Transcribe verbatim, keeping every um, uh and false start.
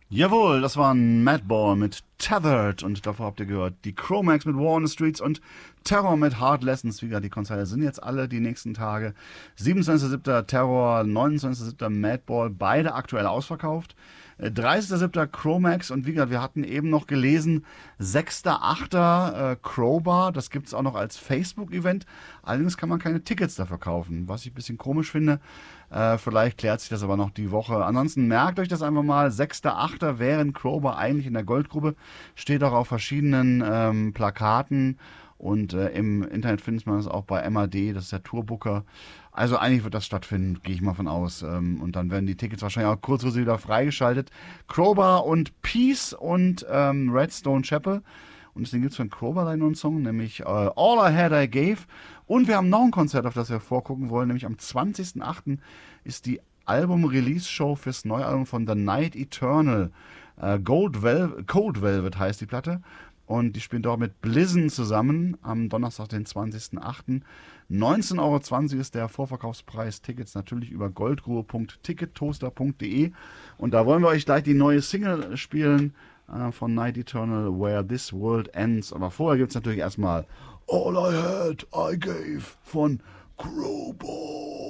Jawohl, das war ein Madball mit Tethered und davor habt ihr gehört die Chromax mit War on the Streets und Terror mit Hard Lessons. Wie gesagt, die Konzerte sind jetzt alle die nächsten Tage. siebenundzwanzigster siebter Terror, neunundzwanzigster siebter Madball, beide aktuell ausverkauft. Äh, dreißigster siebter Chromax und wie gesagt, wir hatten eben noch gelesen, sechster achter äh, Crowbar, das gibt es auch noch als Facebook-Event. Allerdings kann man keine Tickets dafür kaufen, was ich ein bisschen komisch finde. Äh, vielleicht klärt sich das aber noch die Woche. Ansonsten merkt euch das einfach mal. sechster achter wären Crowbar eigentlich in der Goldgrube. Steht auch auf verschiedenen ähm, Plakaten. Und äh, im Internet findet man das auch bei M A D, das ist der Tourbooker. Also eigentlich wird das stattfinden, gehe ich mal von aus. Ähm, und dann werden die Tickets wahrscheinlich auch kurzfristig wieder freigeschaltet. Crowbar und Peace und ähm, Redstone Chapel. Und deswegen gibt es von Crowbar einen neuen Song, nämlich äh, All I Had I Gave. Und wir haben noch ein Konzert, auf das wir vorgucken wollen, nämlich am zwanzigster achter ist die Album-Release-Show fürs neue Album von The Night Eternal. Äh, Gold Vel- Cold Velvet heißt die Platte. Und die spielen dort mit Blizzon zusammen am Donnerstag, den zwanzigster achter neunzehn Euro zwanzig ist der Vorverkaufspreis. Tickets natürlich über goldgrube punkt tickettoaster punkt de. Und da wollen wir euch gleich die neue Single spielen äh, von Night Eternal, Where This World Ends. Aber vorher gibt es natürlich erstmal All I Had I Gave von Crowbar.